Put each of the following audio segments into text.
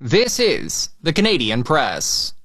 This is the Canadian Press.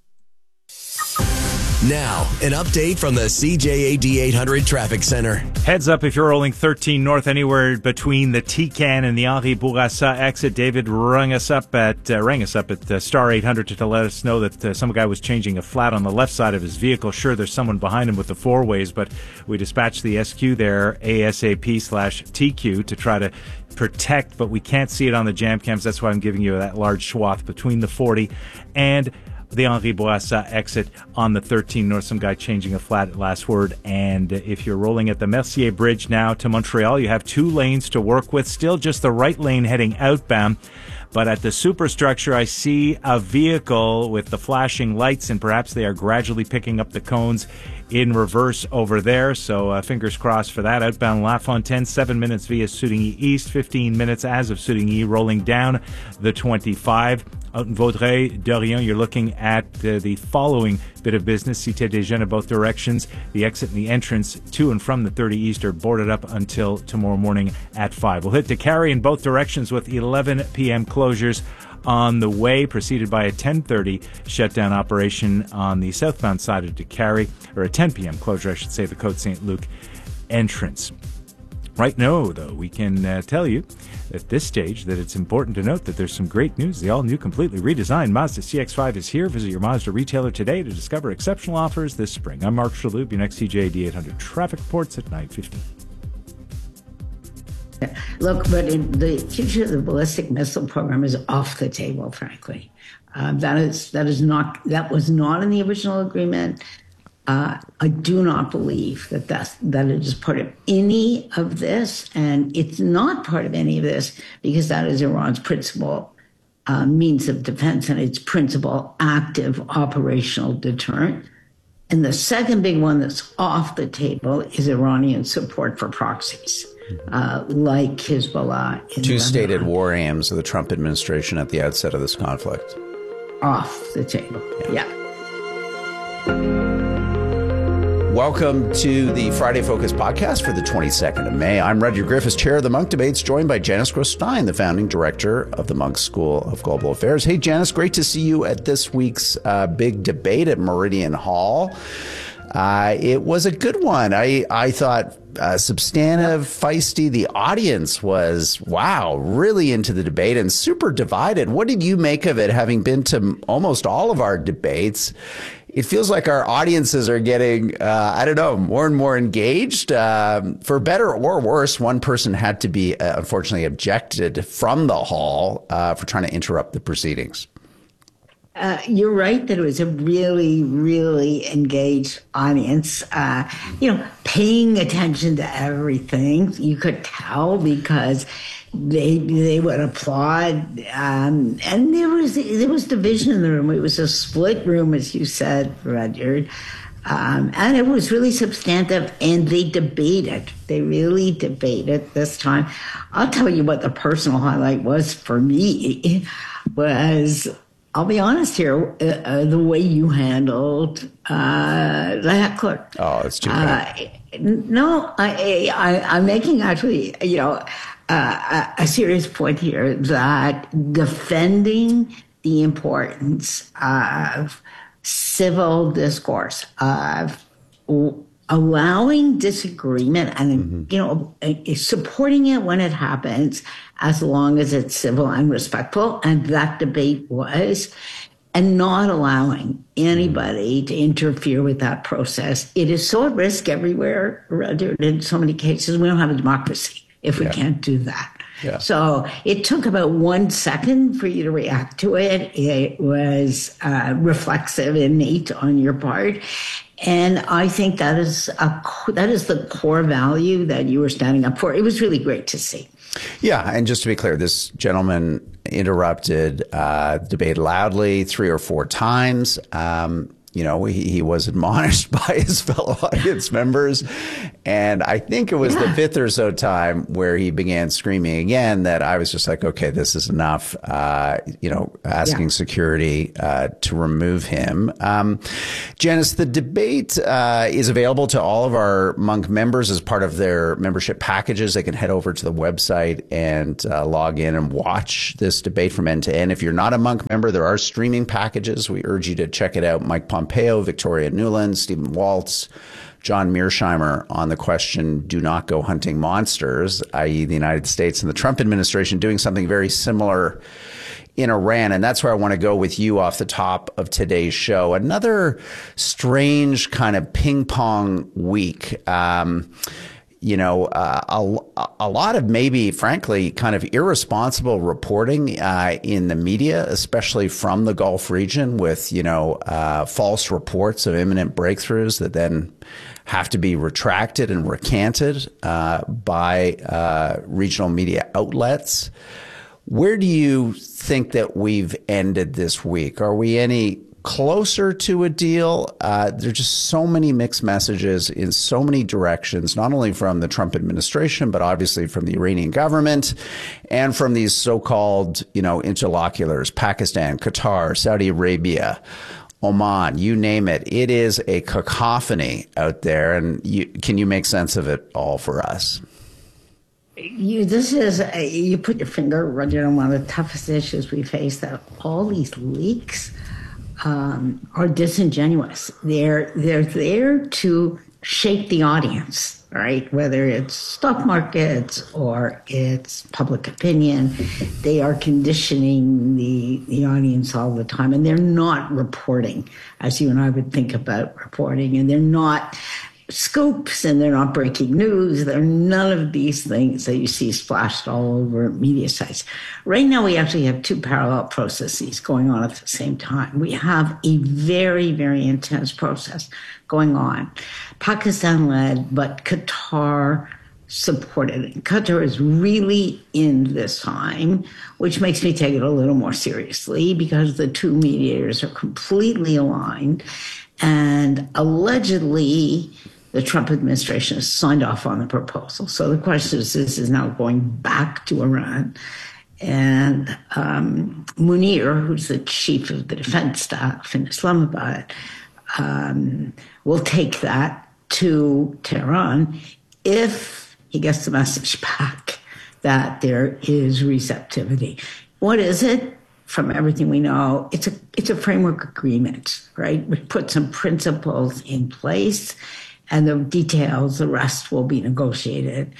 Now, an update from the CJAD 800 Traffic Center. Heads up if you're rolling 13 north anywhere between the Tican and the Henri Bourassa exit. David rang us up at star 800 to let us know that some guy was changing a flat on the left side of his vehicle. Sure, there's someone behind him with the four ways, but we dispatched the SQ there, ASAP/TQ, to try to protect, but we can't see it on the jam cams. That's why I'm giving you that large swath between the 40 and the Henri Bourassa exit on the 13 north. Some guy changing a flat at last word. And if you're rolling at the Mercier Bridge now to Montreal, you have two lanes to work with. Still just the right lane heading outbound. But at the superstructure, I see a vehicle with the flashing lights, and perhaps they are gradually picking up the cones in reverse over there. So fingers crossed for that. Outbound La Fontaine, 7 minutes via Soudigny East, 15 minutes as of Soudigny, rolling down the 25. Out in Vaudreuil, Dorion, you're looking at the following bit of business. Cité des Jeunes in both directions. The exit and the entrance to and from the 30 East are boarded up until tomorrow morning at 5. We'll hit Décarie in both directions with 11 p.m. closures on the way, preceded by a 10:30 shutdown operation on the southbound side of Décarie, or a 10 p.m. closure, I should say, the Côte Saint-Luc entrance. Right now, though, we can tell you at this stage that it's important to note that there's some great news. The all-new, completely redesigned Mazda CX-5 is here. Visit your Mazda retailer today to discover exceptional offers this spring. I'm Mark Shalhoub, your next CJAD 800 traffic reports at 9:50. Look, but the future of the ballistic missile program is off the table, frankly. That was not in the original agreement. I do not believe that it is part of any of this, and it's not part of any of this because that is Iran's principal means of defense and its principal active operational deterrent. And the second big one that's off the table is Iranian support for proxies, like Hezbollah. Two stated war aims of the Trump administration at the outset of this conflict. Off the table, yeah. Welcome to the Friday Focus podcast for the 22nd of May. I'm Rudyard Griffiths, chair of the Munk Debates, joined by Janice Gross-Stein, the founding director of the Munk School of Global Affairs. Hey, Janice, great to see you at this week's big debate at Meridian Hall. It was a good one. I thought substantive, feisty. The audience was, wow, really into the debate and super divided. What did you make of it, having been to almost all of our debates? It feels like our audiences are getting, more and more engaged. For better or worse, one person had to be, unfortunately, ejected from the hall for trying to interrupt the proceedings. You're right that it was a really, really engaged audience, paying attention to everything. You could tell because they would applaud, and there was division in the room. It was a split room, as you said, Rudyard, and it was really substantive. And they debated. They really debated this time. I'll tell you what the personal highlight was for me was, I'll be honest here, the way you handled the heckler. Oh, it's too bad. No, I'm making actually, a serious point here that defending the importance of civil discourse, of allowing disagreement and, supporting it when it happens, as long as it's civil and respectful. And that debate was, and not allowing anybody to interfere with that process. It is so at risk everywhere, in so many cases. We don't have a democracy if we can't do that. Yeah. So it took about 1 second for you to react to it. It was reflexive, innate on your part. And I think that is the core value that you were standing up for. It was really great to see. Yeah, and just to be clear, this gentleman interrupted debate loudly 3 or 4 times. he was admonished by his fellow audience members. And I think it was the fifth or so time where he began screaming again that I was just like, okay, this is enough, asking security to remove him. Janice, the debate is available to all of our Munk members as part of their membership packages. They can head over to the website and log in and watch this debate from end to end. If you're not a Munk member, there are streaming packages. We urge you to check it out. Mike Pompeo, Victoria Nuland, Stephen Waltz, John Mearsheimer on the question, do not go hunting monsters, i.e. the United States and the Trump administration doing something very similar in Iran. And that's where I want to go with you off the top of today's show. Another strange kind of ping pong week. A lot of maybe, frankly, kind of irresponsible reporting in the media, especially from the Gulf region with, false reports of imminent breakthroughs that then have to be retracted and recanted by regional media outlets. Where do you think that we've ended this week? Are we any closer to a deal? There's just so many mixed messages in so many directions, not only from the Trump administration, but obviously from the Iranian government and from these so-called, interlocutors, Pakistan, Qatar, Saudi Arabia, Oman, you name it. It is a cacophony out there. And can you make sense of it all for us? You put your finger right on one of the toughest issues we face, that all these leaks are disingenuous. They're there to shake the audience, right? Whether it's stock markets or it's public opinion, they are conditioning the audience all the time. And they're not reporting as you and I would think about reporting. And they're not scoops, and they're not breaking news. They're none of these things that you see splashed all over media sites. Right now, we actually have two parallel processes going on at the same time. We have a very, very intense process going on, Pakistan-led, but Qatar supported it. Qatar is really in this time, which makes me take it a little more seriously because the two mediators are completely aligned, and allegedly the Trump administration has signed off on the proposal. So the question is, this is now going back to Iran. And Munir, who's the chief of the defense staff in Islamabad, will take that to Tehran if he gets the message back that there is receptivity. What is it? From everything we know, it's a framework agreement, right? We put some principles in place, and the details, the rest will be negotiated.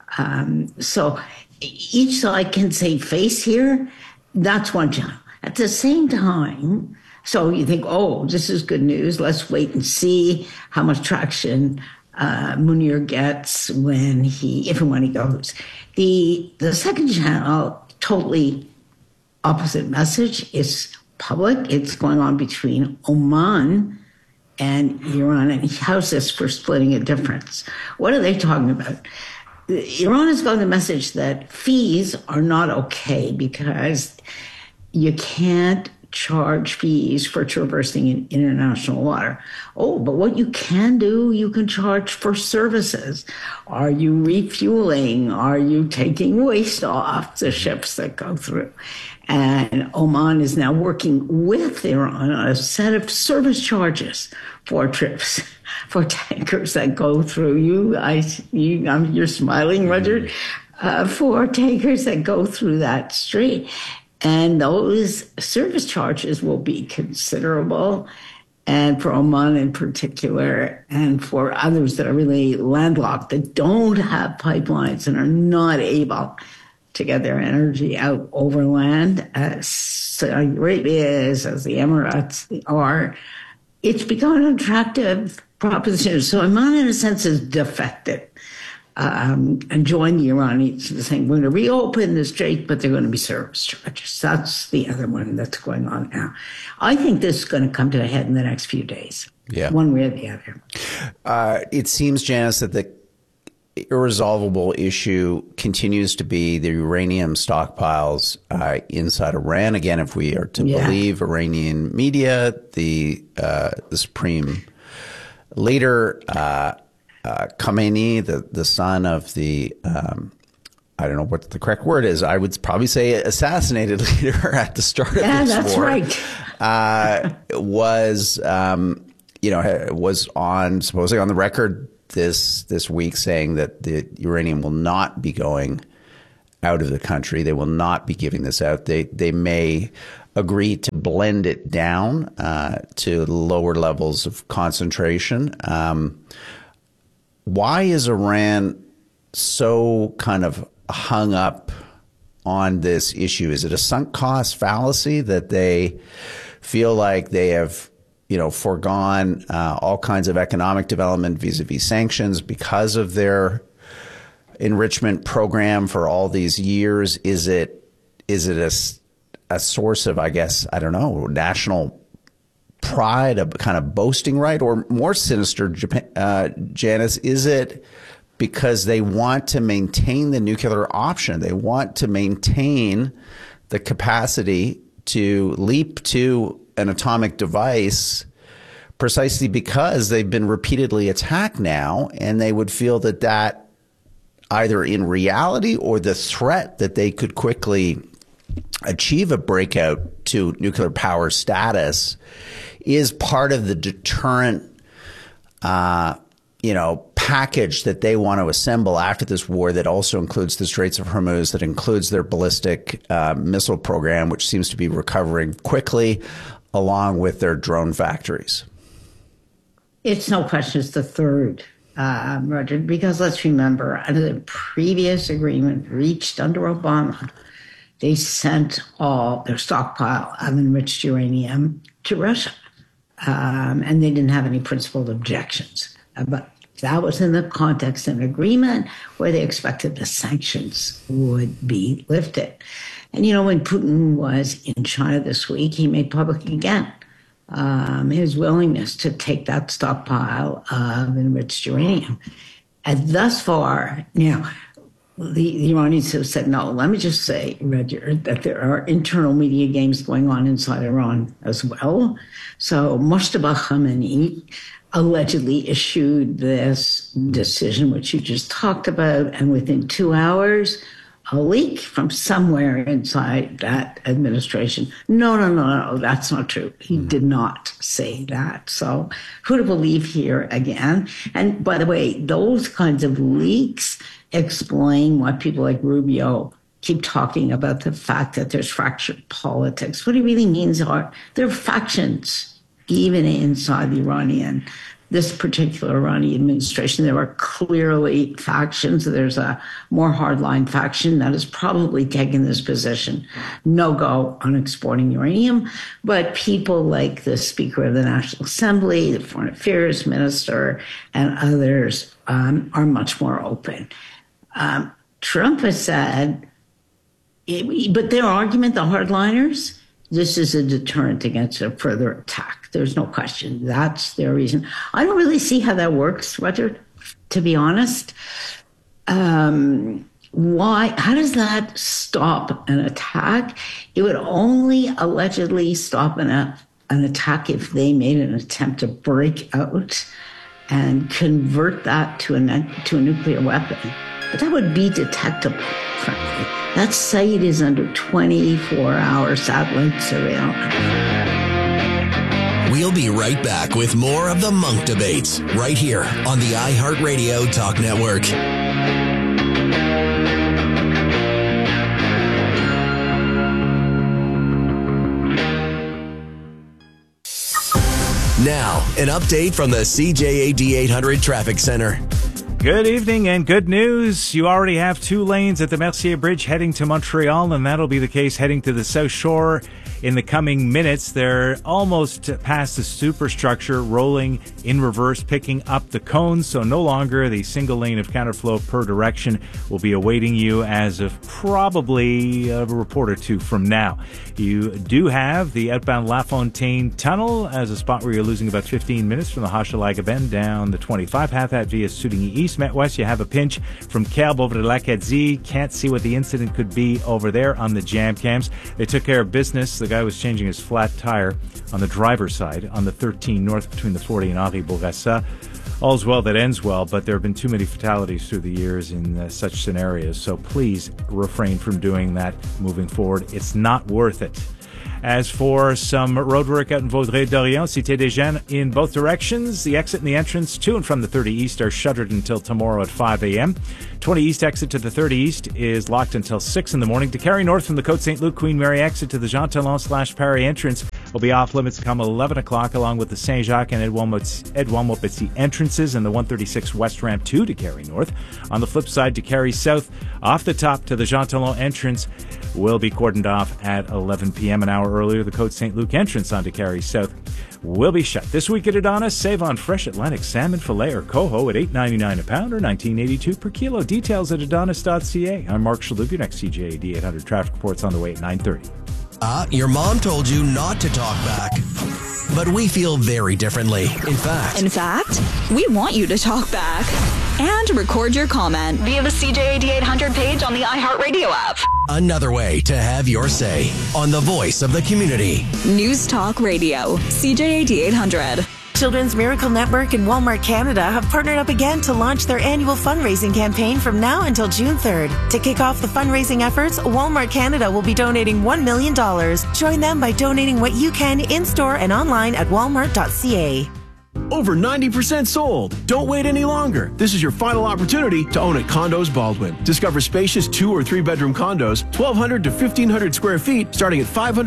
So each side can save face here. That's one channel. At the same time, so you think, oh, this is good news. Let's wait and see how much traction Munir gets if and when he goes. The second channel, totally opposite message. It's public. It's going on between Oman and Iran. And how's this for splitting a difference? What are they talking about? Iran has gotten the message that fees are not okay because you can't charge fees for traversing in international water. Oh, but what you can do, you can charge for services. Are you refueling? Are you taking waste off the ships that go through? And Oman is now working with Iran on a set of service charges for trips, for tankers that go through you're smiling, Roger, for tankers that go through that strait. And those service charges will be considerable, and for Oman in particular, and for others that are really landlocked, that don't have pipelines and are not able to get their energy out overland, as Saudi Arabia is, as the Emirates are. It's become an attractive proposition. So Oman, in a sense, is defected and joined the Iranians in saying, we're going to reopen the strait, but they're going to be service charges. That's the other one that's going on now. I think this is going to come to a head in the next few days, one way or the other. It seems, Janice, that irresolvable issue continues to be the uranium stockpiles inside Iran. Again, if we are to believe Iranian media, the supreme leader, Khamenei, the son of the I don't know what the correct word is. I would probably say assassinated leader at the start of this war. Yeah, that's right. Was supposedly on the record this week saying that the uranium will not be going out of the country. They will not be giving this out. They may agree to blend it down to lower levels of concentration. Why is Iran so kind of hung up on this issue? Is it a sunk cost fallacy that they feel like they have foregone all kinds of economic development vis-a-vis sanctions because of their enrichment program for all these years? Is it a source of, I guess, I don't know, national pride, a kind of boasting right? Or more sinister, Janice, is it because they want to maintain the nuclear option? They want to maintain the capacity to leap to an atomic device precisely because they've been repeatedly attacked now, and they would feel that either in reality or the threat that they could quickly achieve a breakout to nuclear power status is part of the deterrent package that they want to assemble after this war, that also includes the Straits of Hormuz, that includes their ballistic missile program, which seems to be recovering quickly, along with their drone factories. It's no question it's the third, Roger, because let's remember, under the previous agreement reached under Obama, they sent all their stockpile of enriched uranium to Russia, and they didn't have any principled objections. But that was in the context of an agreement where they expected the sanctions would be lifted. And, when Putin was in China this week, he made public again his willingness to take that stockpile of enriched uranium. And thus far, the Iranians have said, no, let me just say, Roger, that there are internal media games going on inside Iran as well. So Mojtaba Khamenei allegedly issued this decision, which you just talked about, and within 2 hours, a leak from somewhere inside that administration. No, that's not true. He did not say that. So who to believe here again? And by the way, those kinds of leaks explain why people like Rubio keep talking about the fact that there's fractured politics. What he really means are there are factions even inside the this particular Iranian administration. There are clearly factions. There's a more hardline faction that has probably taken this position, no go on exporting uranium. But people like the Speaker of the National Assembly, the Foreign Affairs Minister, and others are much more open. Trump has said, but their argument, the hardliners, this is a deterrent against a further attack. There's no question. That's their reason. I don't really see how that works, Roger, to be honest. Why? How does that stop an attack? It would only allegedly stop an attack if they made an attempt to break out and convert that to a nuclear weapon. But that would be detectable, frankly. That site is under 24-hour satellite surveillance. We'll be right back with more of the Munk Debates right here on the iHeartRadio Talk Network. Now, an update from the CJAD 800 Traffic Center. Good evening and good news. You already have 2 lanes at the Mercier Bridge heading to Montreal, and that'll be the case heading to the South Shore in the coming minutes. They're almost past the superstructure, rolling in reverse, picking up the cones, so no longer the single lane of counterflow per direction will be awaiting you as of probably a report or two from now. You do have the outbound La Fontaine Tunnel as a spot where you're losing about 15 minutes from the Hochelaga Bend down the 25 path at via Soudigny East. Met West, you have a pinch from Kelb over to Lacadie. Can't see what the incident could be over there on the jam cams. They took care of business. The guy was changing his flat tire on the driver's side on the 13 north between the 40 and Henri Bourassa. All's well that ends well, but there have been too many fatalities through the years in such scenarios, so please refrain from doing that moving forward. It's not worth it. As for some roadwork out in Vaudreuil-Dorion, Cité des Jeunes in both directions, the exit and the entrance to and from the 30 East are shuttered until tomorrow at 5 a.m. 20 East exit to the 30 East is locked until 6 in the morning. To carry north from the Côte Saint-Luc Queen Mary exit to the Jean Talon/Paris entrance will be off limits come 11 o'clock, along with the Saint-Jacques and Edouard-Montpetit entrances and the 136 West Ramp 2 to carry north. On the flip side, to carry south, off the top to the Jean Talon entrance will be cordoned off at 11 p.m. An hour earlier, the Côte Saint-Luc entrance onto Carrie South will be shut. This week at Adonis, save on fresh Atlantic salmon fillet or coho at $8.99 a pound or $19.82 per kilo. Details at adonis.ca. I'm Mark Shalhoub, your next CJAD 800 traffic reports on the way at 9:30. Your mom told you not to talk back, but we feel very differently. In fact, we want you to talk back and record your comment via the CJAD 800 page on the iHeartRadio app. Another way to have your say on the voice of the community. News Talk Radio, CJAD 800. Children's Miracle Network and Walmart Canada have partnered up again to launch their annual fundraising campaign from now until June 3rd. To kick off the fundraising efforts, Walmart Canada will be donating $1 million. Join them by donating what you can in-store and online at walmart.ca. Over 90% sold. Don't wait any longer. This is your final opportunity to own at Condos Baldwin. Discover spacious 2 or 3 bedroom condos, 1,200 to 1,500 square feet, starting at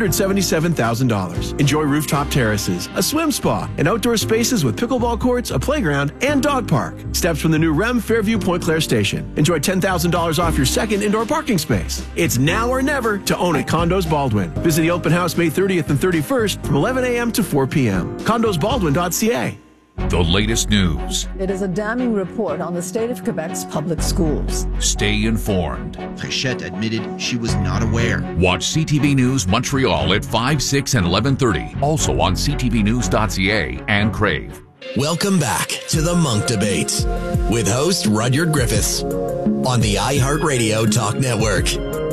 $577,000. Enjoy rooftop terraces, a swim spa, and outdoor spaces with pickleball courts, a playground, and dog park. Steps from the new REM Fairview Point Claire station. Enjoy $10,000 off your second indoor parking space. It's now or never to own at Condos Baldwin. Visit the open house May 30th and 31st from 11 a.m. to 4 p.m. CondosBaldwin.ca. The latest news. It is a damning report on the state of Quebec's public schools. Stay informed. Fréchette admitted she was not aware. Watch CTV News Montreal at 5, 6, and 11:30. Also on ctvnews.ca and Crave. Welcome back to the Monk Debates with host Rudyard Griffiths on the iHeartRadio Talk Network.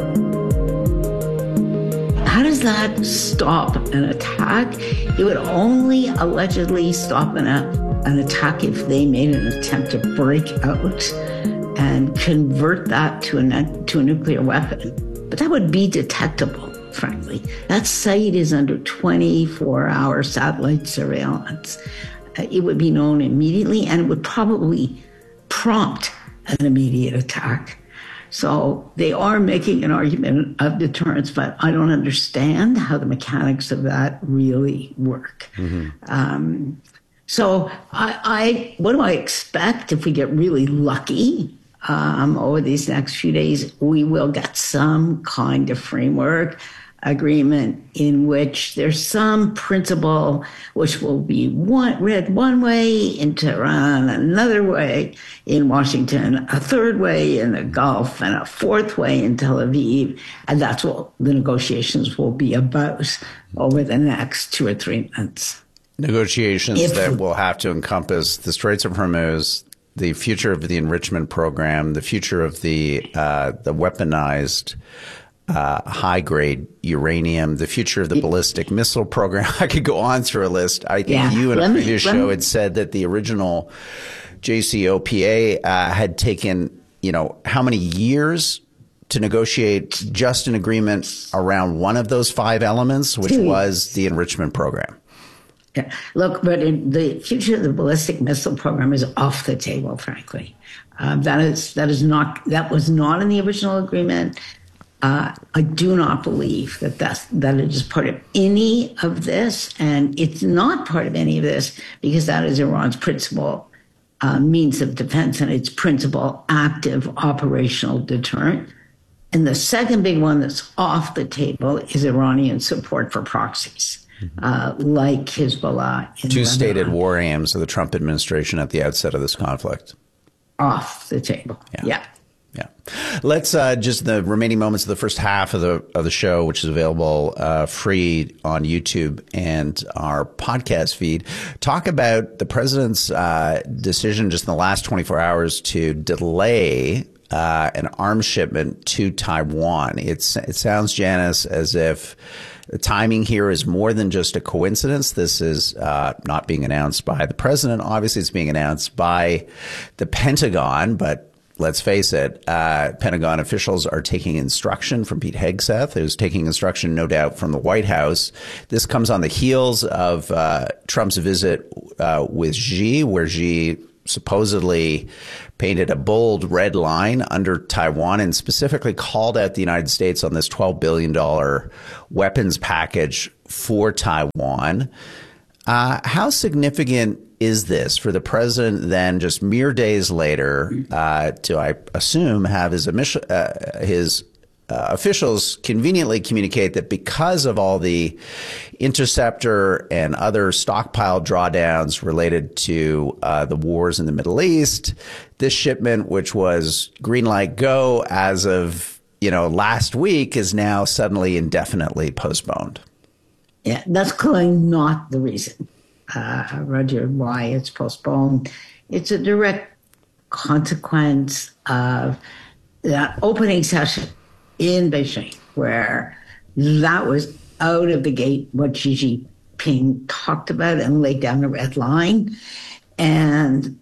How does that stop an attack? It would only allegedly stop an attack if they made an attempt to break out and convert that to a nuclear weapon. But that would be detectable, frankly. That site is under 24-hour satellite surveillance. It would be known immediately, and it would probably prompt an immediate attack. So they are making an argument of deterrence, but I don't understand how the mechanics of that really work. Mm-hmm. So what do I expect if we get really lucky over these next few days? We will get some kind of framework agreement in which there's some principle which will be read one way in Tehran, another way in Washington, a third way in the Gulf, and a fourth way in Tel Aviv. And that's what the negotiations will be about over the next 2 or 3 months. Negotiations that will have to encompass the Straits of Hormuz, the future of the enrichment program, the future of the weaponized high-grade uranium, the future of the ballistic missile program. I could go on through a list. I think you in a previous show had said that the original JCPOA had taken, how many years to negotiate just an agreement around one of those 5 elements, which was the enrichment program. Yeah. Look, but the future of the ballistic missile program is off the table, frankly. That was not in the original agreement. I do not believe that it is part of any of this, and it's not part of any of this because that is Iran's principal means of defense and its principal active operational deterrent. And the second big one that's off the table is Iranian support for proxies, like Hezbollah. Two stated war aims of the Trump administration at the outset of this conflict. Off the table. Yeah. Let's just the remaining moments of the first half of the show, which is available free on YouTube and our podcast feed, talk about the president's decision just in the last 24 hours to delay an arms shipment to Taiwan. It sounds, Janice, as if the timing here is more than just a coincidence. This is not being announced by the president. Obviously, it's being announced by the Pentagon, but let's face it, Pentagon officials are taking instruction from Pete Hegseth, who's taking instruction, no doubt, from the White House. This comes on the heels of Trump's visit with Xi, where Xi supposedly painted a bold red line under Taiwan and specifically called out the United States on this $12 billion weapons package for Taiwan. How significant is this for the president then just mere days later to, I assume, have his officials conveniently communicate that because of all the interceptor and other stockpile drawdowns related to the wars in the Middle East, this shipment, which was green light go as of last week, is now suddenly indefinitely postponed? Yeah, that's clearly not the reason, Roger, why it's postponed. It's a direct consequence of the opening session in Beijing, where that was out of the gate what Xi Jinping talked about and laid down a red line. And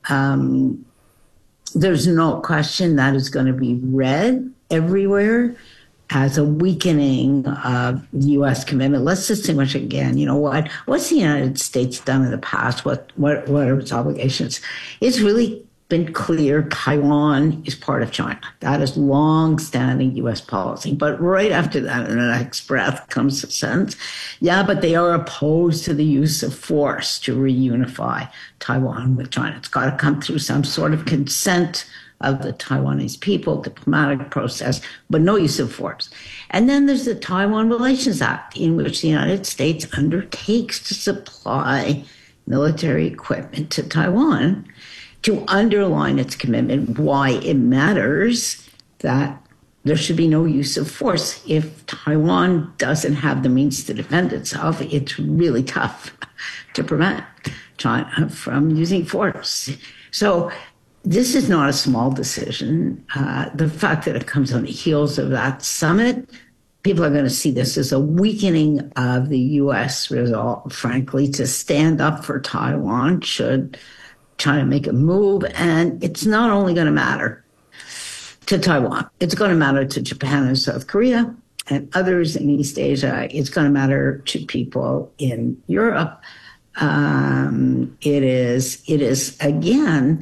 there's no question that is going to be read everywhere as a weakening of U.S. commitment. Let's distinguish again. You know what? What's the United States done in the past? What are its obligations? It's really been clear Taiwan is part of China. That is long-standing U.S. policy. But right after that, in the next breath, comes the sentence, but they are opposed to the use of force to reunify Taiwan with China. It's got to come through some sort of consent of the Taiwanese people, diplomatic process, but no use of force. And then there's the Taiwan Relations Act, in which the United States undertakes to supply military equipment to Taiwan to underline its commitment, why it matters that there should be no use of force. If Taiwan doesn't have the means to defend itself, it's really tough to prevent China from using force. So this is not a small decision. The fact that it comes on the heels of that summit, people are going to see this as a weakening of the U.S. resolve, frankly, to stand up for Taiwan should China make a move. And it's not only going to matter to Taiwan, it's going to matter to Japan and South Korea and others in East Asia. It's going to matter to people in Europe. It is again,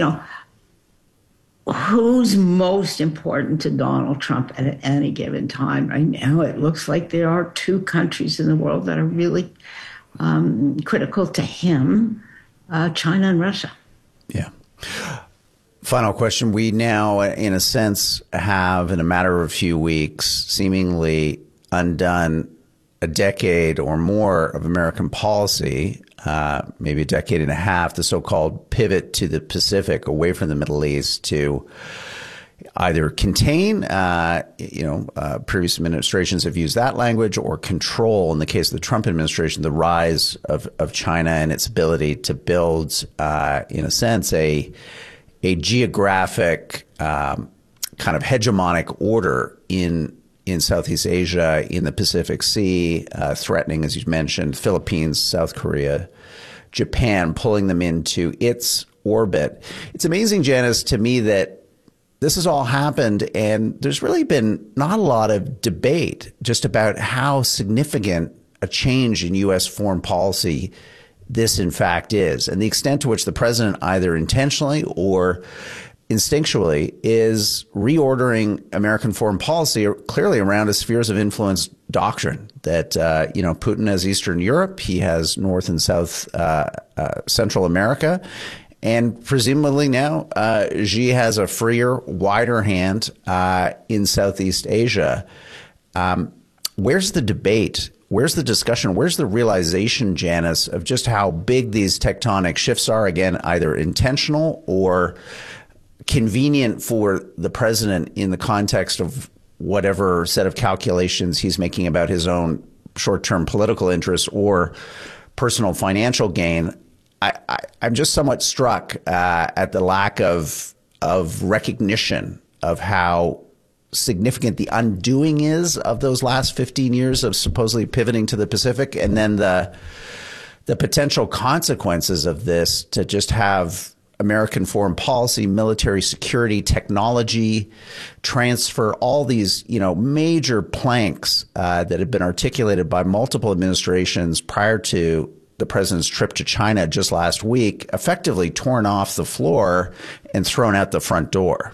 who's most important to Donald Trump at any given time? Right now, it looks like there are two countries in the world that are really critical to him, China and Russia. Yeah. Final question. We now, in a sense, have, in a matter of a few weeks, seemingly undone a decade or more of American policy, maybe a decade and a half, the so-called pivot to the Pacific, away from the Middle East, to either contain, previous administrations have used that language, or control, in the case of the Trump administration, the rise of China and its ability to build, in a sense, a geographic kind of hegemonic order in Southeast Asia, in the Pacific Sea, threatening, as you mentioned, Philippines, South Korea, Japan, pulling them into its orbit. It's amazing, Janice, to me that this has all happened, and there's really been not a lot of debate just about how significant a change in U.S. foreign policy this, in fact, is, and the extent to which the president, either intentionally or instinctually, is reordering American foreign policy clearly around a spheres of influence doctrine that, Putin has Eastern Europe, he has North and South Central America, And presumably now, Xi has a freer, wider hand in Southeast Asia. Where's the debate? Where's the discussion? Where's the realization, Janice, of just how big these tectonic shifts are? Again, either intentional or convenient for the president in the context of whatever set of calculations he's making about his own short-term political interests or personal financial gain. I'm just somewhat struck at the lack of recognition of how significant the undoing is of those last 15 years of supposedly pivoting to the Pacific, and then the potential consequences of this to just have American foreign policy, military security, technology, transfer, all these, major planks that have been articulated by multiple administrations prior to the president's trip to China just last week, effectively torn off the floor and thrown out the front door.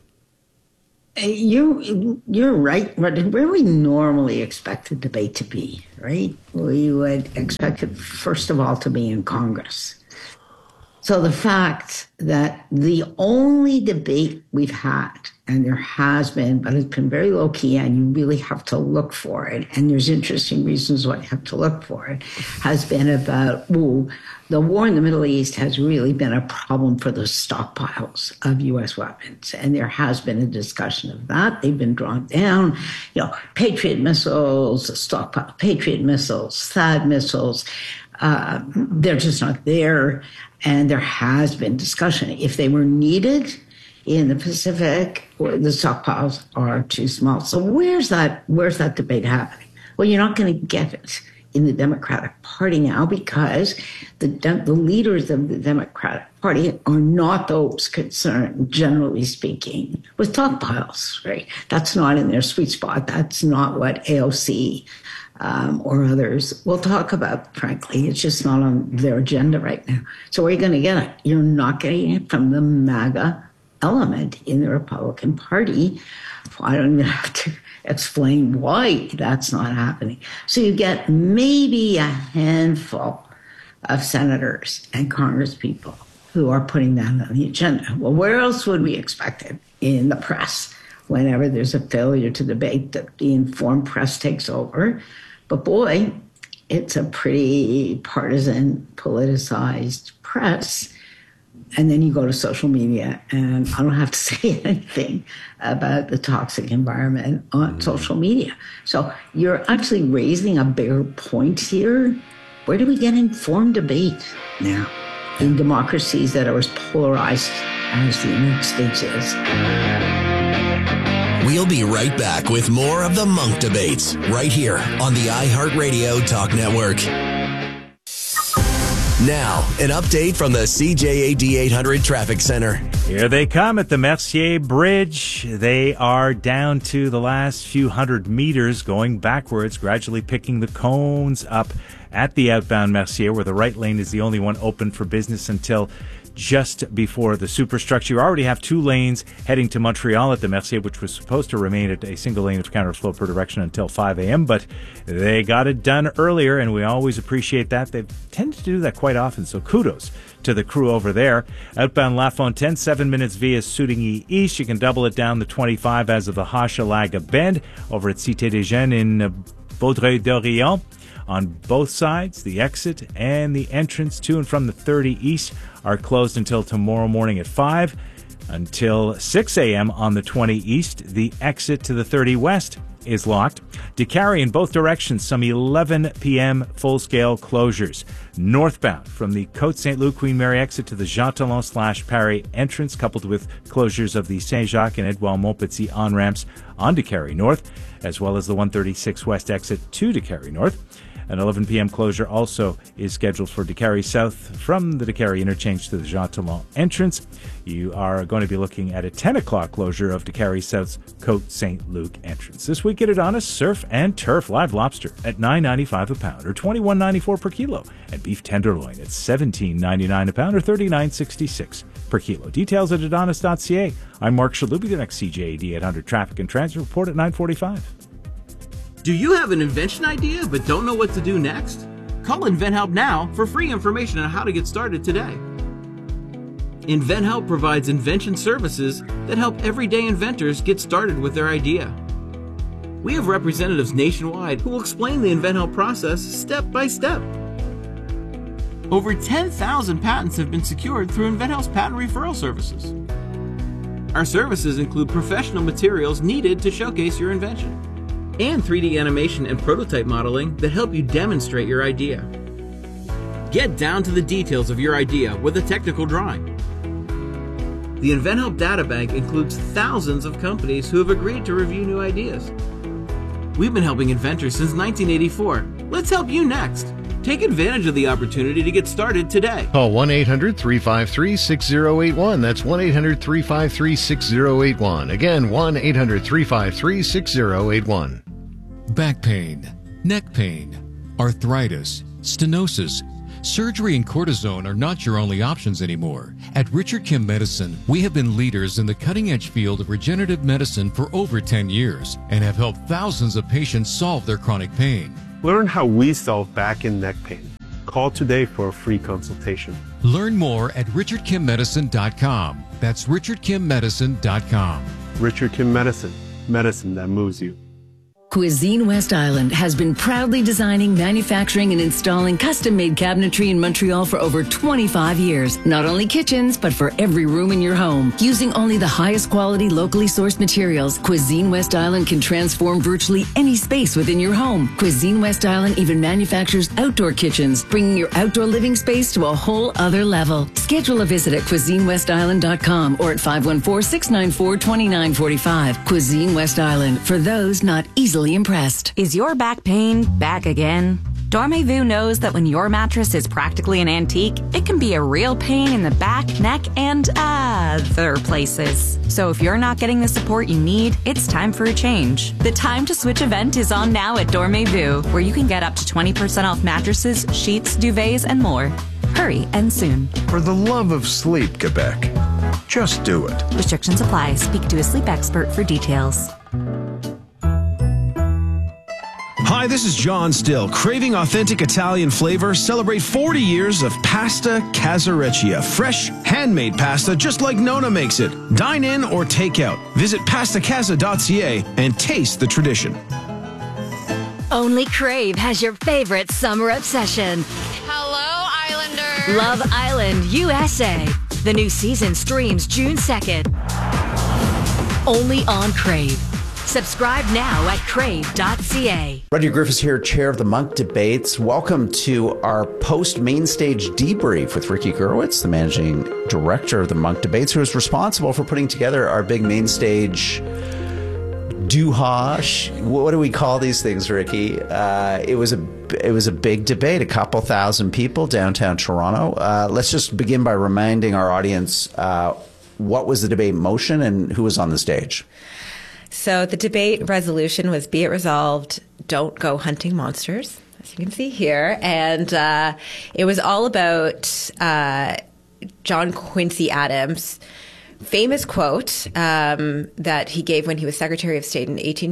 You're right. Where we normally expect the debate to be, right? We would expect it, first of all, to be in Congress. So the fact that the only debate we've had, and there has been, but it's been very low key, and you really have to look for it, and there's interesting reasons why you have to look for it, has been about, the war in the Middle East has really been a problem for the stockpiles of U.S. weapons. And there has been a discussion of that. They've been drawn down, Patriot missiles, stockpile Patriot missiles, THAAD missiles. They're just not there. And there has been discussion. If they were needed in the Pacific, the stockpiles are too small. So where's that debate happening? Well, you're not going to get it in the Democratic Party now because the leaders of the Democratic Party are not those concerned, generally speaking, with stockpiles, right? That's not in their sweet spot. That's not what AOC or others will talk about, frankly. It's just not on their agenda right now. So where are you going to get it? You're not getting it from the MAGA element in the Republican Party. I don't even have to explain why that's not happening. So you get maybe a handful of senators and congresspeople who are putting that on the agenda. Well, where else would we expect it? In the press. Whenever there's a failure to debate, the informed press takes over. But boy, it's a pretty partisan, politicized press. And then you go to social media, and I don't have to say anything about the toxic environment on social media. So you're actually raising a bigger point here. Where do we get informed debate now in democracies that are as polarized as the United States is? We'll be right back with more of the Monk Debates right here on the iHeartRadio Talk Network. Now, an update from the CJAD 800 Traffic Center. Here they come at the Mercier Bridge. They are down to the last few hundred meters, going backwards, gradually picking the cones up at the outbound Mercier, where the right lane is the only one open for business until just before the superstructure. You already have two lanes heading to Montreal at the Mercier, which was supposed to remain at a single lane of counterflow per direction until 5 a.m., but they got it done earlier, and we always appreciate that. They tend to do that quite often, so kudos to the crew over there. Outbound La Fontaine, 7 minutes via Soudigny East. You can double it down the 25 as of the Hochelaga Bend over at Cité des Jeunes in Vaudreuil-Dorion. On both sides, the exit and the entrance to and from the 30 East are closed until tomorrow morning at 5. Until 6 a.m. on the 20 East, the exit to the 30 West is locked. DeCarry in both directions, some 11 p.m. full-scale closures. Northbound from the Côte Saint-Luc Queen Mary exit to the Jean Talon/Paris entrance, coupled with closures of the Saint-Jacques and Edouard Montpetit on-ramps on DeCarry North, as well as the 136 West exit to DeCarry North. An 11 p.m. closure also is scheduled for DeCarry South from the DeCarry interchange to the Jean Talon entrance. You are going to be looking at a 10 o'clock closure of DeCarry South's Côte Saint-Luc entrance. This week at Adonis, surf and turf live lobster at $9.95 a pound or $21.94 per kilo, and beef tenderloin at $17.99 a pound or $39.66 per kilo. Details at adonis.ca. I'm Mark Shalubi, the next CJAD 800 Traffic and Transit report at 9:45. Do you have an invention idea but don't know what to do next? Call InventHelp now for free information on how to get started today. InventHelp provides invention services that help everyday inventors get started with their idea. We have representatives nationwide who will explain the InventHelp process step by step. Over 10,000 patents have been secured through InventHelp's patent referral services. Our services include professional materials needed to showcase your invention, and 3D animation and prototype modeling that help you demonstrate your idea. Get down to the details of your idea with a technical drawing. The InventHelp Databank includes thousands of companies who have agreed to review new ideas. We've been helping inventors since 1984. Let's help you next. Take advantage of the opportunity to get started today. Call 1-800-353-6081. That's 1-800-353-6081. Again, 1-800-353-6081. Back pain, neck pain, arthritis, stenosis. Surgery and cortisone are not your only options anymore. At Richard Kim Medicine, we have been leaders in the cutting-edge field of regenerative medicine for over 10 years and have helped thousands of patients solve their chronic pain. Learn how we solve back and neck pain. Call today for a free consultation. Learn more at richardkimmedicine.com. That's richardkimmedicine.com. Richard Kim Medicine. Medicine that moves you. Cuisine West Island has been proudly designing, manufacturing, and installing custom-made cabinetry in Montreal for over 25 years. Not only kitchens, but for every room in your home. Using only the highest quality, locally sourced materials, Cuisine West Island can transform virtually any space within your home. Cuisine West Island even manufactures outdoor kitchens, bringing your outdoor living space to a whole other level. Schedule a visit at CuisineWestIsland.com or at 514-694-2945. Cuisine West Island, for those not easily impressed. Is your back pain back again? Dormez-vous knows that when your mattress is practically an antique, it can be a real pain in the back, neck, and other places. So if you're not getting the support you need, it's time for a change. The Time to Switch event is on now at Dormez-vous, where you can get up to 20% off mattresses, sheets, duvets, and more. Hurry and soon. For the love of sleep, Quebec, just do it. Restrictions apply. Speak to a sleep expert for details. Hi, this is John Still. Craving authentic Italian flavor? Celebrate 40 years of Pasta Casareccia. Fresh, handmade pasta just like Nona makes it. Dine in or take out. Visit pastacasa.ca and taste the tradition. Only Crave has your favorite summer obsession. Hello, Islanders. Love Island, USA. The new season streams June 2nd. Only on Crave. Subscribe now at crave.ca. Rudyard Griffiths here, chair of the Munk Debates. Welcome to our post-main stage debrief with Ricky Gerwitz, the managing director of the Munk Debates, who is responsible for putting together our big main stage doohash. What do we call these things, Ricky? It was a big debate, a couple thousand people downtown Toronto. Let's just begin by reminding our audience what was the debate motion and who was on the stage. So the debate resolution was, be it resolved, don't go hunting monsters, as you can see here. And it was all about John Quincy Adams' famous quote that he gave when he was Secretary of State in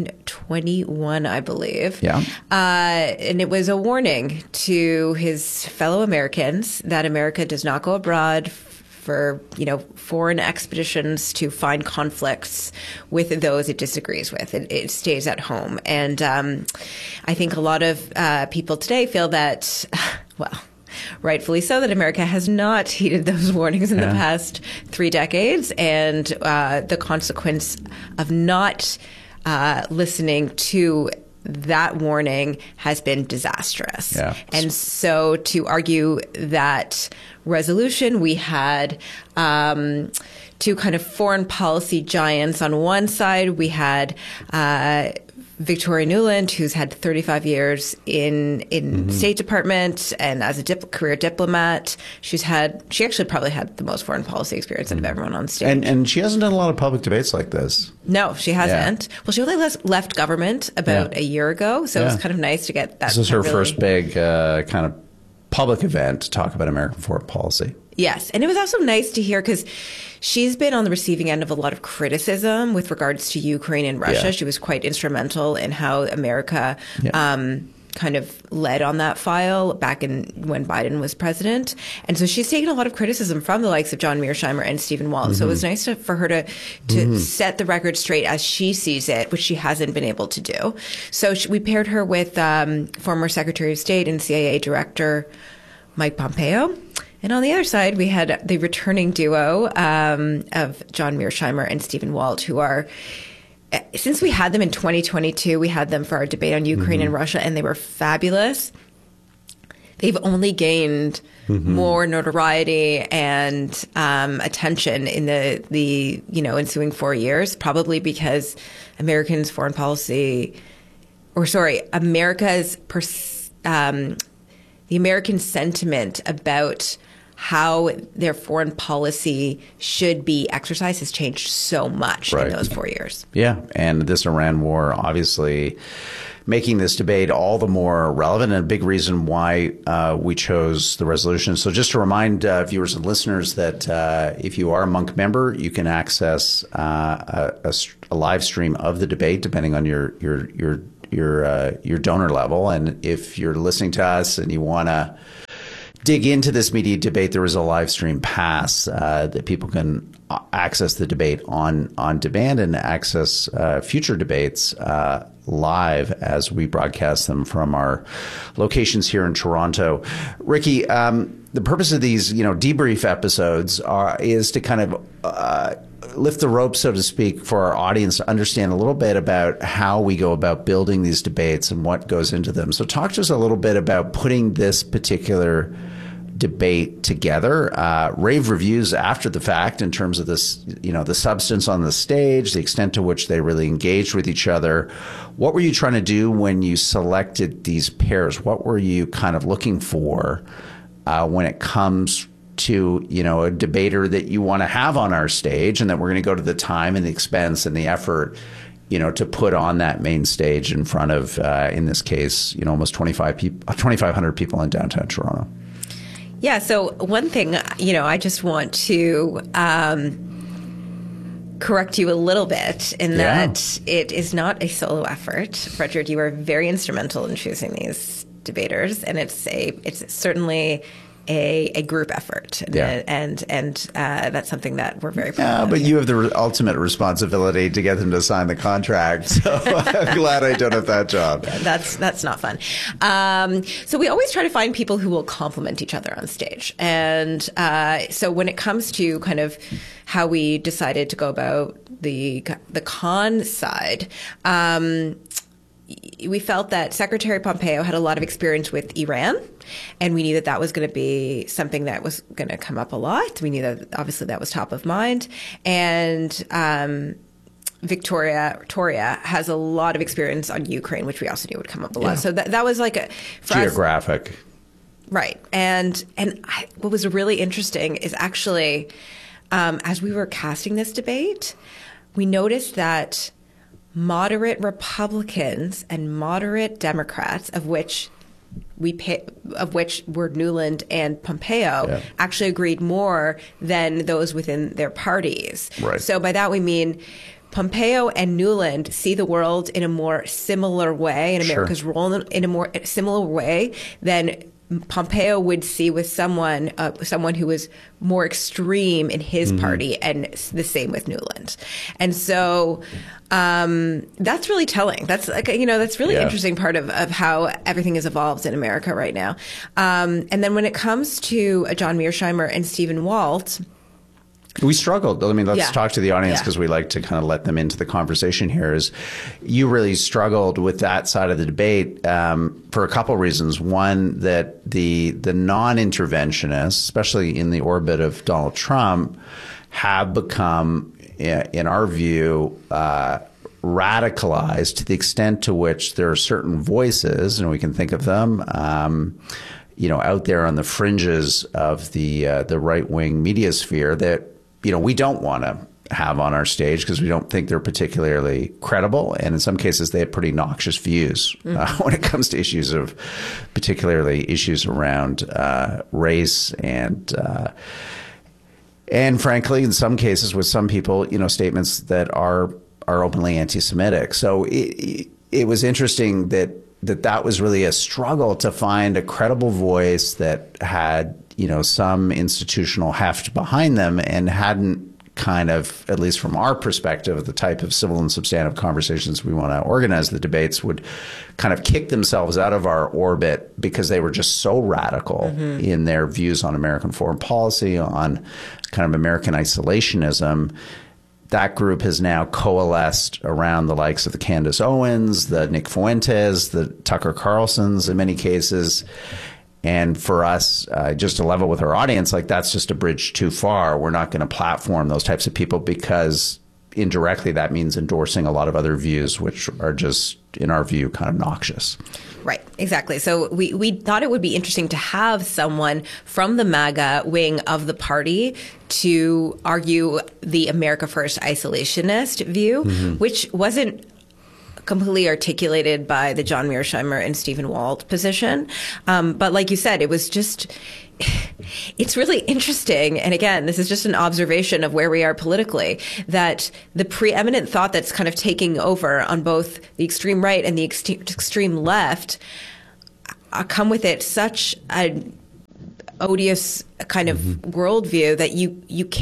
1821, I believe. Yeah. And it was a warning to his fellow Americans that America does not go abroad for, foreign expeditions to find conflicts with those it disagrees with. It stays at home. And I think a lot of people today feel that, rightfully so, that America has not heeded those warnings in the past 3 decades. And the consequence of not listening to that warning has been disastrous. Yeah. And so to argue that resolution, we had two kind of foreign policy giants. On one side, we had Victoria Nuland, who's had 35 years in State Department and as a career diplomat. She actually probably had the most foreign policy experience out of everyone on stage. And she hasn't done a lot of public debates like this. No, she hasn't. Yeah. Well, she only left government about a year ago, so it was kind of nice to get that. This is her first big kind of public event to talk about American foreign policy. Yes. And it was also nice to hear because she's been on the receiving end of a lot of criticism with regards to Ukraine and Russia. Yeah. She was quite instrumental in how America kind of led on that file back when Biden was president. And so she's taken a lot of criticism from the likes of John Mearsheimer and Stephen Walt. So it was nice for her to set the record straight as she sees it, which she hasn't been able to do. So we paired her with former Secretary of State and CIA Director Mike Pompeo. And on the other side, we had the returning duo of John Mearsheimer and Stephen Walt, who are, since we had them in 2022, we had them for our debate on Ukraine and Russia, and they were fabulous. They've only gained more notoriety and attention in the ensuing 4 years, probably because America's foreign policy, America's the American sentiment about how their foreign policy should be exercised has changed so much in those 4 years. Yeah, and this Iran war obviously making this debate all the more relevant, and a big reason why we chose the resolution. So just to remind viewers and listeners that if you are a Monk member, you can access a live stream of the debate depending on your donor level. And if you're listening to us and you want to dig into this media debate, there is a live stream pass that people can access the debate on demand and access future debates live as we broadcast them from our locations here in Toronto. Ricky, the purpose of these debrief episodes is to kind of lift the rope, so to speak, for our audience to understand a little bit about how we go about building these debates and what goes into them. So talk to us a little bit about putting this particular debate together. Rave reviews after the fact in terms of this, the substance on the stage, the extent to which they really engaged with each other. What were you trying to do when you selected these pairs? What were you kind of looking for when it comes to, a debater that you want to have on our stage, and that we're going to go to the time and the expense and the effort, to put on that main stage in front of, in this case, almost 2,500 people in downtown Toronto? Yeah. So one thing, I just want to correct you a little bit in that it is not a solo effort. Rudyard, you are very instrumental in choosing these debaters, and it's certainly a group effort, and that's something that we're very proud of. But you have the ultimate responsibility to get them to sign the contract. So I'm glad I don't have that job. Yeah, that's not fun. So we always try to find people who will complement each other on stage, and so when it comes to kind of how we decided to go about the con side. We felt that Secretary Pompeo had a lot of experience with Iran, and we knew that was going to be something that was going to come up a lot. We knew that obviously that was top of mind. And Victoria has a lot of experience on Ukraine, which we also knew would come up a lot. So that was like geographic. Right. And what was really interesting is actually, as we were casting this debate, we noticed that moderate Republicans and moderate Democrats, of which were Nuland and Pompeo, actually agreed more than those within their parties. Right. So by that we mean Pompeo and Nuland see the world in a more similar way, and America's role in a more similar way than Pompeo would see with someone who was more extreme in his party, and the same with Nuland. And so that's really telling. That's that's really interesting part of how everything has evolved in America right now. And then when it comes to John Mearsheimer and Stephen Walt, we struggled. I mean, let's talk to the audience, because we like to kind of let them into the conversation here. Is you really struggled with that side of the debate for a couple of reasons. One, that the non-interventionists, especially in the orbit of Donald Trump, have become, in our view, radicalized to the extent to which there are certain voices, and we can think of them, out there on the fringes of the right-wing media sphere that, we don't want to have on our stage because we don't think they're particularly credible. And in some cases, they have pretty noxious views when it comes to particularly issues around race and frankly, in some cases with some people, statements that are openly anti-Semitic. So it was interesting that that was really a struggle to find a credible voice that had, some institutional heft behind them and hadn't kind of, at least from our perspective, the type of civil and substantive conversations we want to organize the debates would kind of kick themselves out of our orbit because they were just so radical in their views on American foreign policy, on kind of American isolationism. That group has now coalesced around the likes of the Candace Owens, the Nick Fuentes, the Tucker Carlsons in many cases. And for us, just to level with our audience, like that's just a bridge too far. We're not going to platform those types of people because indirectly that means endorsing a lot of other views, which are just, in our view, kind of noxious. Right, exactly. So we thought it would be interesting to have someone from the MAGA wing of the party to argue the America First isolationist view, which wasn't completely articulated by the John Mearsheimer and Stephen Walt position. But like you said, it was just, it's really interesting. And again, this is just an observation of where we are politically, that the preeminent thought that's kind of taking over on both the extreme right and the extreme left come with it such an odious kind of worldview that you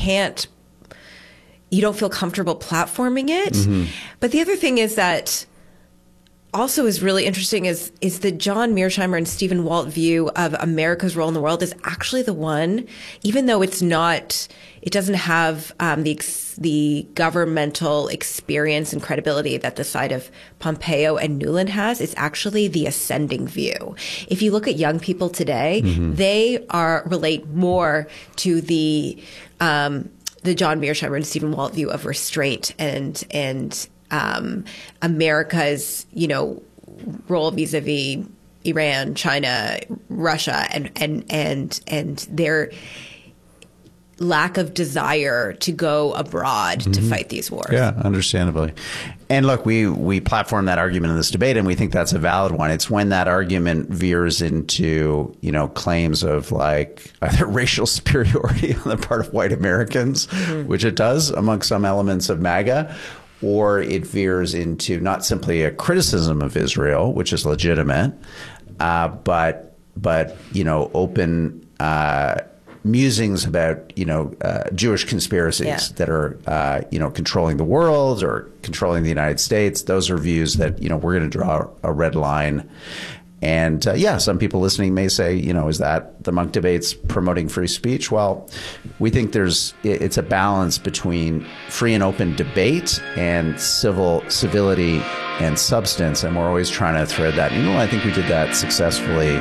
don't feel comfortable platforming it. But the other thing is that also is really interesting is the John Mearsheimer and Stephen Walt view of America's role in the world is actually the one, even though it doesn't have the governmental experience and credibility that the side of Pompeo and Nuland has. It's actually the ascending view. If you look at young people today, they relate more to the John Mearsheimer and Stephen Walt view of restraint and America's, role vis-a-vis Iran, China, Russia, and their lack of desire to go abroad to fight these wars. Yeah, understandably. And look, we platform that argument in this debate, and we think that's a valid one. It's when that argument veers into, claims of like either racial superiority on the part of white Americans, which it does among some elements of MAGA, or it veers into not simply a criticism of Israel, which is legitimate, but open musings about Jewish conspiracies that are controlling the world or controlling the United States. Those are views that we're going to draw a red line. And some people listening may say, is that the Munk Debates promoting free speech? Well, we think it's a balance between free and open debate and civility and substance. And we're always trying to thread that. I think we did that successfully.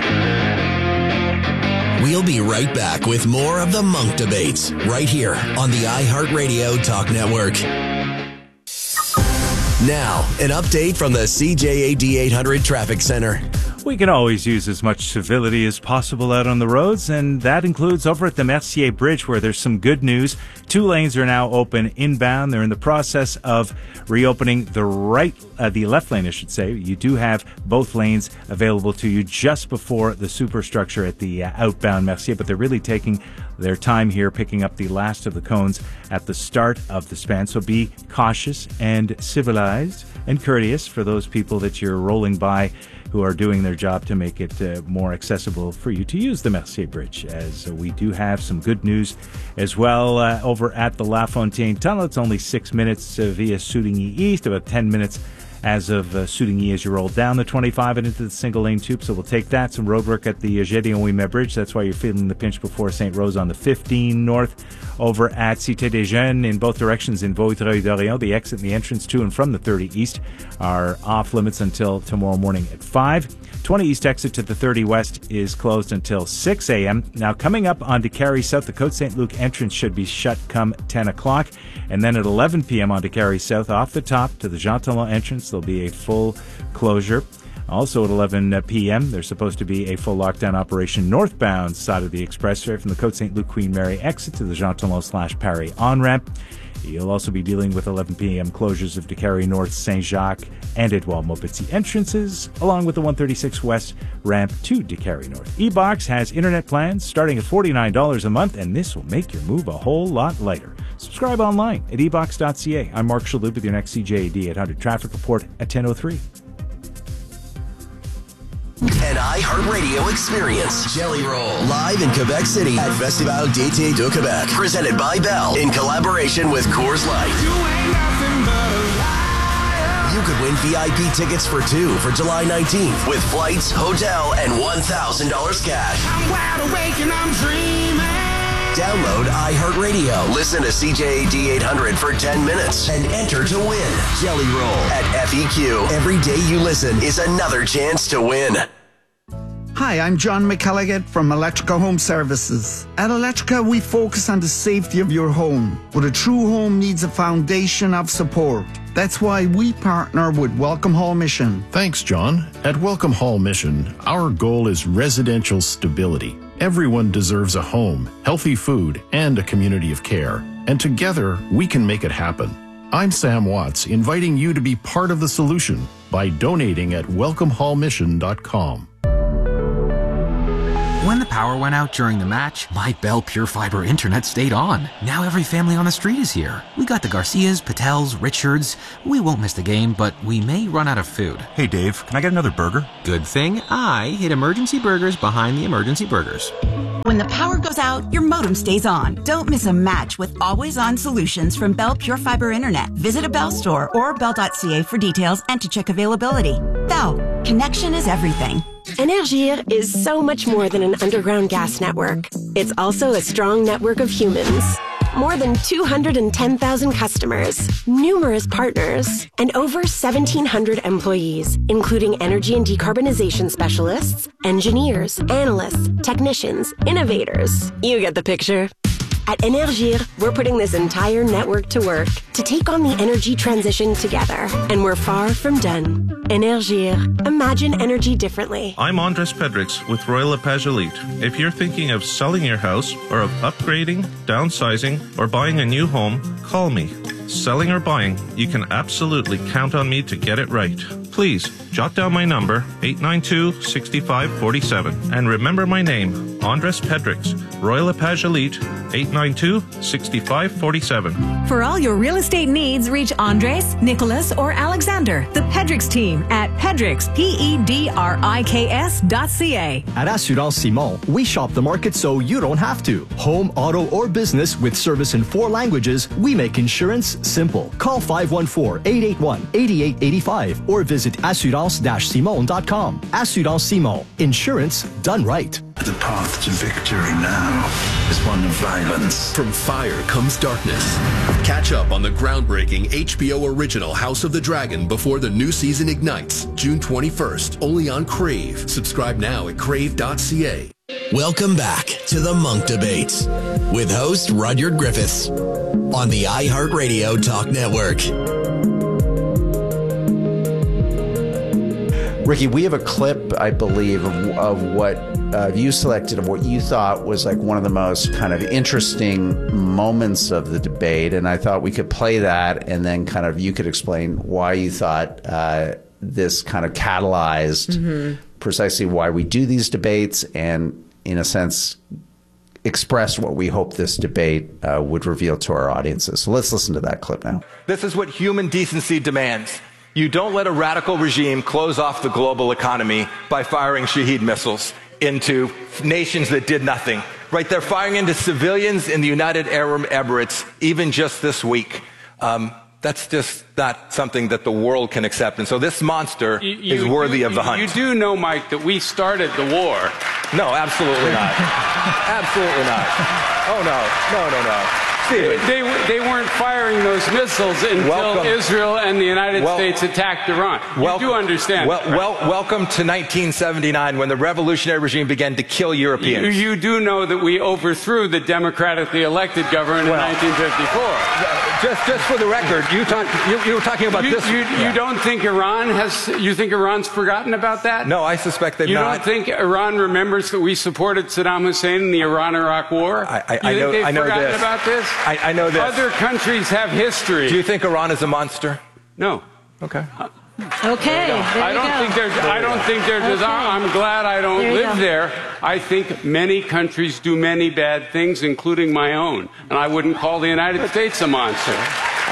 We'll be right back with more of the Munk Debates right here on the iHeartRadio Talk Network. Now, an update from the CJAD 800 Traffic Center. We can always use as much civility as possible out on the roads, and that includes over at the Mercier Bridge, where there's some good news. 2 lanes are now open inbound. They're in the process of reopening the left lane, I should say. You do have both lanes available to you just before the superstructure at the outbound Mercier, but they're really taking their time here, picking up the last of the cones at the start of the span. So be cautious and civilized and courteous for those people that you're rolling by who are doing their job to make it more accessible for you to use the Mercier Bridge, as we do have some good news as well over at the La Fontaine Tunnel. It's only 6 minutes via Souvigny East, about 10 minutes as of Souvigny as you roll down the 25 and into the single-lane tube. So we'll take that. Some road work at the Gédéon-Ouimet Bridge. That's why you're feeling the pinch before St. Rose on the 15 north. Over at Cité des Jeunes in both directions in Vaudreuil-Dorion. The exit and the entrance to and from the 30 East are off limits until tomorrow morning at 5. 20 East exit to the 30 West is closed until 6 a.m. Now, coming up onto Carrie South, the Côte Saint-Luc entrance should be shut come 10 o'clock. And then at 11 p.m. onto Carrie South, off the top to the Jean Talon entrance, there'll be a full closure. Also at 11 p.m., there's supposed to be a full lockdown operation northbound side of the expressway from the Côte Saint-Luc Queen Mary exit to the Jean Talon/Paris on-ramp. You'll also be dealing with 11 p.m. closures of Décarie North, Saint-Jacques, and Edouard Maupetit entrances, along with the 136 West ramp to Décarie North. eBox has internet plans starting at $49 a month, and this will make your move a whole lot lighter. Subscribe online at ebox.ca. I'm Mark Shalhoub with your next CJAD 800 traffic report at 10:03. An iHeartRadio experience. Jelly Roll. Live in Quebec City at Festival d'été de Québec. Presented by Bell in collaboration with Coors Light. You could win VIP tickets for two for July 19th with flights, hotel, and $1,000 cash. I'm wide awake and I'm dreaming. Download iHeartRadio. Listen to CJAD 800 for 10 minutes and enter to win. Jelly Roll at FEQ. Every day you listen is another chance to win. Hi, I'm John McElligott from Electrica Home Services. At Electrica, we focus on the safety of your home, but a true home needs a foundation of support. That's why we partner with Welcome Hall Mission. Thanks, John. At Welcome Hall Mission, our goal is residential stability. Everyone deserves a home, healthy food, and a community of care. And together, we can make it happen. I'm Sam Watts, inviting you to be part of the solution by donating at welcomehallmission.com. When the power went out during the match, my Bell Pure Fiber internet stayed on. Now every family on the street is here. We got the Garcias, Patels, Richards. We won't miss the game, but we may run out of food. Hey Dave, can I get another burger? Good thing I hid Emergency Burgers behind the Emergency Burgers. When the power goes out, your modem stays on. Don't miss a match with always-on solutions from Bell Pure Fiber Internet. Visit a Bell store or bell.ca for details and to check availability. Bell, connection is everything. Énergir is so much more than an underground gas network. It's also a strong network of humans. More than 210,000 customers, numerous partners, and over 1,700 employees, including energy and decarbonization specialists, engineers, analysts, technicians, innovators. You get the picture. At Énergir, we're putting this entire network to work to take on the energy transition together. And we're far from done. Énergir. Imagine energy differently. I'm Andres Pedrix with Royal LePage Elite. If you're thinking of selling your house or of upgrading, downsizing, or buying a new home, call me. Selling or buying, you can absolutely count on me to get it right. Please, jot down my number, 892-6547. And remember my name, Andres Pedrix, Royal LePage Elite, 892-6547. For all your real estate needs, reach Andres, Nicholas, or Alexander, the Pedrix team at Pedrix, PEDRIKS.ca. At Assurance Simon, we shop the market so you don't have to. Home, auto, or business with service in 4 languages, we make insurance simple. Call 514-881-8885 or visit assurance-simon.com. Assurance Simon. Insurance done right. The path to victory now is one of violence. From fire comes darkness. Catch up on the groundbreaking HBO original House of the Dragon before the new season ignites, June 21st, only on Crave. Subscribe now at crave.ca. Welcome back to the Monk Debates with host Rudyard Griffiths on the iHeartRadio Talk Network. Ricky, we have a clip, I believe, of what you selected, of what you thought was like one of the most kind of interesting moments of the debate. And I thought we could play that and then kind of you could explain why you thought this kind of catalyzed precisely why we do these debates and, in a sense, expressed what we hope this debate would reveal to our audiences. So let's listen to that clip now. This is what human decency demands. You don't let a radical regime close off the global economy by firing Shahed missiles into nations that did nothing. Right? They're firing into civilians in the United Arab Emirates even just this week. That's just not something that the world can accept. And so this monster is worthy of the hunt. You do know, Mike, that we started the war. No, absolutely not. Absolutely not. Oh, no. They weren't firing those missiles until Israel and the United States attacked Iran. You do understand. Welcome to 1979 when the revolutionary regime began to kill Europeans. You do know that we overthrew the democratically elected government in 1954. Just for the record, you were talking about this. You don't think Iran has? You think Iran's forgotten about that? No, I suspect they've not. You don't think Iran remembers that we supported Saddam Hussein in the Iran-Iraq War? I know this. About this? I know this. Other countries have history. Do you think Iran is a monster? No. Okay. Okay. I don't think there's. I'm glad I don't live there. I think many countries do many bad things, including my own, and I wouldn't call the United States a monster.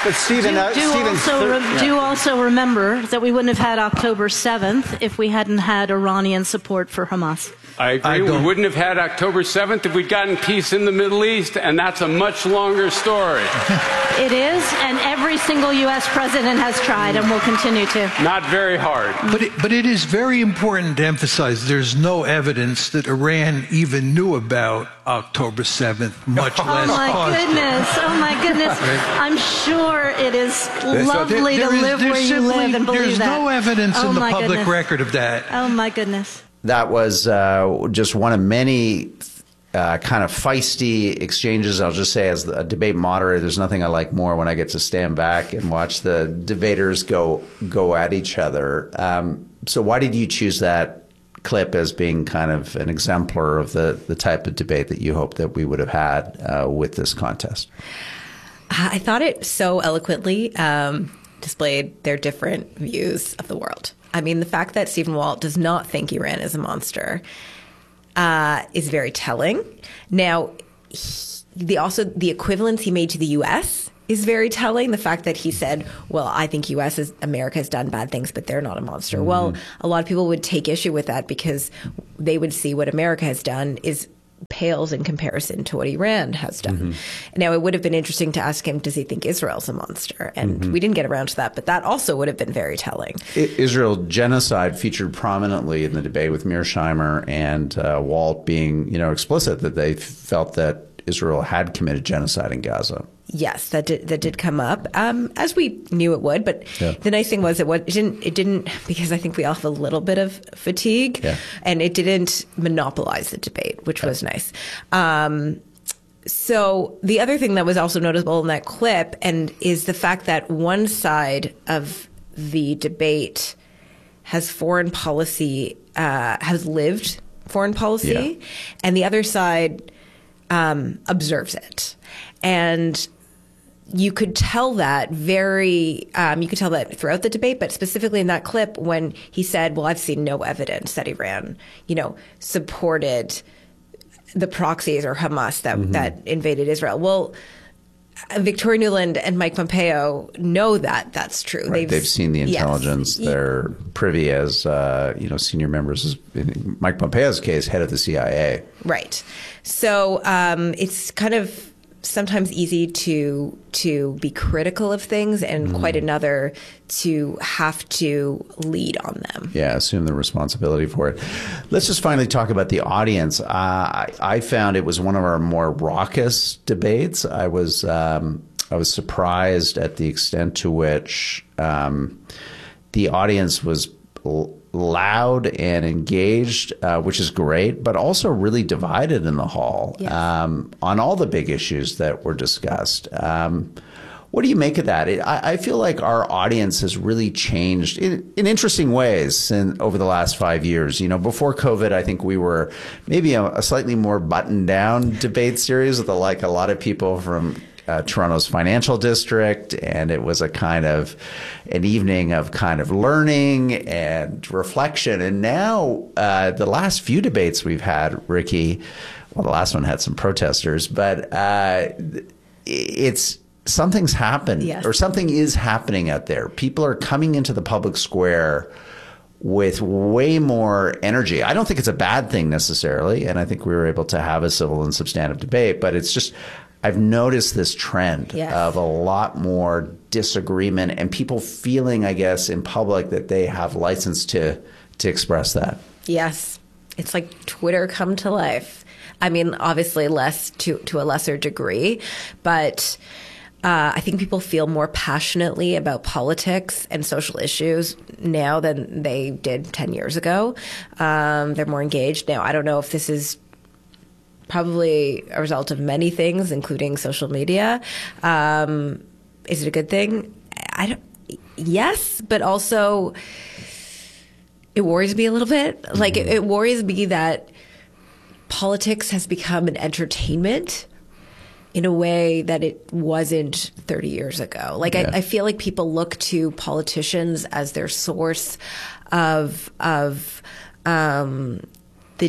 But Stephen, do also remember that we wouldn't have had October 7th if we hadn't had Iranian support for Hamas. I agree. We wouldn't have had October 7th if we'd gotten peace in the Middle East, and that's a much longer story. It is, and every single U.S. president has tried and will continue to. Not very hard. But it is very important to emphasize there's no evidence that Iran even knew about October 7th, much less Oh my goodness. I'm sure it is lovely to live where you live and believe that. There's no evidence in the public record of that. Oh my goodness. That was just one of many kind of feisty exchanges. I'll just say, as a debate moderator, there's nothing I like more when I get to stand back and watch the debaters go at each other. So why did you choose that clip as being kind of an exemplar of the type of debate that you hope that we would have had with this contest? I thought it so eloquently displayed their different views of the world. I mean, the fact that Stephen Walt does not think Iran is a monster is very telling. Now, the equivalence he made to the U.S. is very telling. The fact that he said, well, I think America has done bad things, but they're not a monster. Mm-hmm. Well, a lot of people would take issue with that because they would see what America has done pales in comparison to what Iran has done. Mm-hmm. Now, it would have been interesting to ask him, does he think Israel's a monster? And we didn't get around to that, but that also would have been very telling. Israel genocide featured prominently in the debate, with Mearsheimer and Walt being, explicit that they felt that Israel had committed genocide in Gaza. Yes, that did come up, as we knew it would. But the nice thing was it didn't, because I think we all have a little bit of fatigue, and it didn't monopolize the debate, which was nice. So the other thing that was also noticeable in that clip is the fact that one side of the debate has foreign policy, has lived foreign policy, and the other side observes it. And you could tell that throughout the debate, but specifically in that clip when he said, well, I've seen no evidence that Iran, supported the proxies or Hamas that invaded Israel. Well, Victoria Nuland and Mike Pompeo know that that's true. Right. They've seen the intelligence. Yes. They're privy as, senior members, in Mike Pompeo's case, head of the CIA. Right. So it's kind of sometimes easy to be critical of things and quite another to have to lead on them. Yeah, assume the responsibility for it. Let's just finally talk about the audience. I found it was one of our more raucous debates. I was surprised at the extent to which the audience was loud and engaged, which is great, but also really divided in the hall on all the big issues that were discussed. What do you make of that? I feel like our audience has really changed in interesting ways over the last 5 years. Before COVID, I think we were maybe a slightly more buttoned down debate series with a lot of people from Toronto's financial district, and it was an evening of kind of learning and reflection. And now the last few debates we've had, Ricky, well, the last one had some protesters, but something's happened, or something is happening out there. People are coming into the public square with way more energy. I don't think it's a bad thing necessarily, and I think we were able to have a civil and substantive debate, but it's just, I've noticed this trend of a lot more disagreement and people feeling, I guess, in public that they have license to express that. Yes. It's like Twitter come to life. I mean, obviously less to a lesser degree, but I think people feel more passionately about politics and social issues now than they did 10 years ago. They're more engaged. Now, I don't know if this is probably a result of many things, including social media. Is it a good thing? Yes, but also it worries me a little bit. Like it worries me that politics has become an entertainment in a way that it wasn't 30 years ago. Like I feel like people look to politicians as their source of the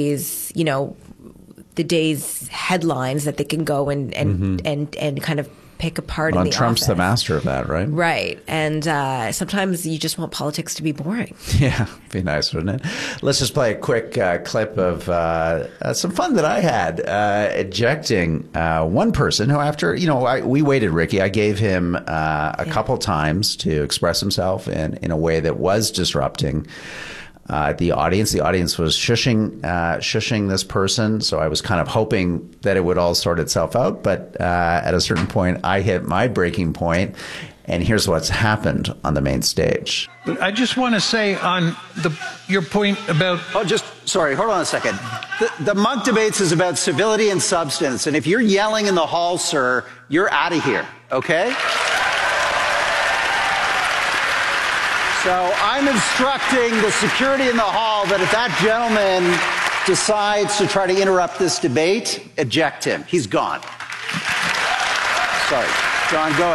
day's headlines that they can go and kind of pick apart Well, in the Trump's office. the master of that, right? Right. And sometimes you just want politics to be boring. Yeah, be nice, wouldn't it? Let's just play a quick clip of some fun that I had ejecting one person who, after, we waited, Ricky. I gave him a couple times to express himself in a way that was disrupting the audience. The audience was shushing this person, so I was kind of hoping that it would all sort itself out. But at a certain point, I hit my breaking point, and here's what's happened on the main stage. I just want to say on your point about... Sorry, hold on a second. The Munk Debates is about civility and substance, and if you're yelling in the hall, sir, you're out of here, okay? So I'm instructing the security in the hall that if that gentleman decides to try to interrupt this debate, eject him. He's gone. Sorry. John, go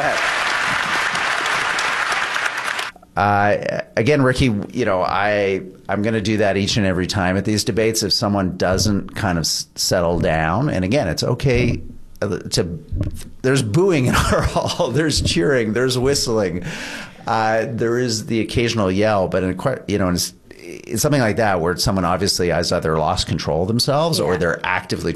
ahead. Again, Ricky, I'm going to do that each and every time at these debates. If someone doesn't kind of settle down, and again, it's okay there's booing in our hall, there's cheering, there's whistling. There is the occasional yell, but in something like that where someone obviously has either lost control of themselves or they're actively